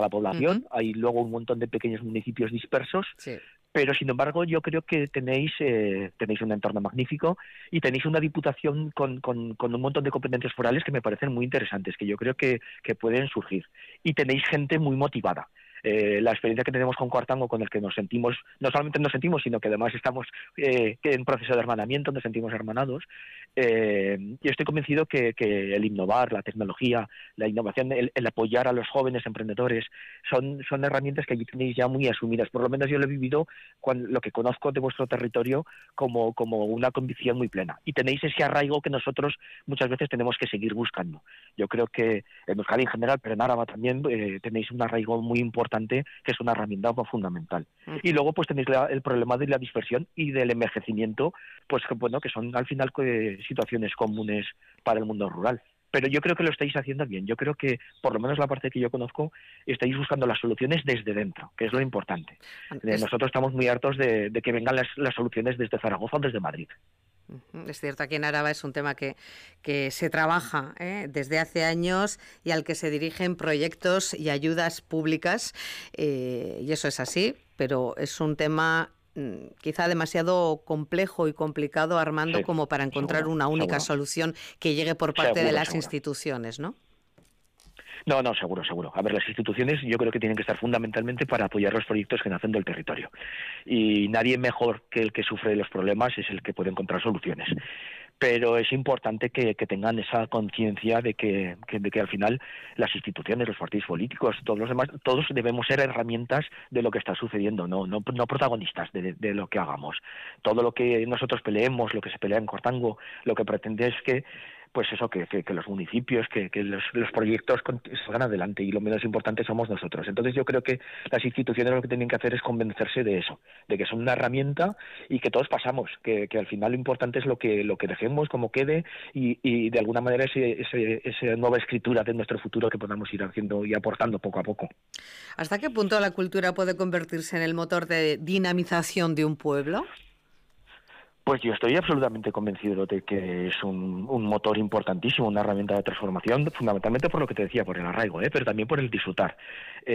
la población, Ujú. hay luego un montón de pequeños municipios dispersos, Sí. pero sin embargo yo creo que tenéis un entorno magnífico y tenéis una diputación con un montón de competencias forales que me parecen muy interesantes, que yo creo que pueden surgir. Y tenéis gente muy motivada. La experiencia que tenemos con Cuartango, con el que nos sentimos, no solamente nos sentimos, sino que además estamos en proceso de hermanamiento, nos sentimos hermanados. Yo estoy convencido que el innovar, la tecnología, la innovación, el apoyar a los jóvenes emprendedores, son herramientas que allí tenéis ya muy asumidas. Por lo menos yo lo he vivido lo que conozco de vuestro territorio como una convicción muy plena. Y tenéis ese arraigo que nosotros muchas veces tenemos que seguir buscando. Yo creo que en Euskadi en general, pero en Álava también, tenéis un arraigo muy importante, que es una herramienta fundamental. Y Ujú. luego pues tenéis el problema de la dispersión y del envejecimiento, pues que son al final situaciones comunes para el mundo rural. Pero yo creo que lo estáis haciendo bien. Yo creo que, por lo menos la parte que yo conozco, estáis buscando las soluciones desde dentro, que es lo importante. Bueno, Nosotros estamos muy hartos de que vengan las soluciones desde Zaragoza o desde Madrid. Es cierto, aquí en Araba es un tema que se trabaja desde hace años y al que se dirigen proyectos y ayudas públicas, y eso es así, pero es un tema quizá demasiado complejo y complicado, Armando, Sí, como para encontrar seguro, una única seguro. solución que llegue por parte de Seguro, las seguro. instituciones, ¿no? No, seguro, seguro. A ver, las instituciones yo creo que tienen que estar fundamentalmente para apoyar los proyectos que nacen del territorio. Y nadie mejor que el que sufre los problemas es el que puede encontrar soluciones. Pero es importante que tengan esa conciencia de que al final las instituciones, los partidos políticos, todos los demás, todos debemos ser herramientas de lo que está sucediendo, no protagonistas de lo que hagamos. Todo lo que nosotros peleemos, lo que se pelea en Cuartango, lo que pretende es que pues eso, que los municipios, que los proyectos salgan adelante, y lo menos importante somos nosotros. Entonces yo creo que las instituciones lo que tienen que hacer es convencerse de eso, de que son una herramienta y que todos pasamos, que al final lo importante es lo que dejemos, cómo quede, y de alguna manera esa nueva escritura de nuestro futuro que podamos ir haciendo y aportando poco a poco. ¿Hasta qué punto la cultura puede convertirse en el motor de dinamización de un pueblo? Pues yo estoy absolutamente convencido de que es un motor importantísimo, una herramienta de transformación, fundamentalmente por lo que te decía, por el arraigo, pero también por el disfrutar.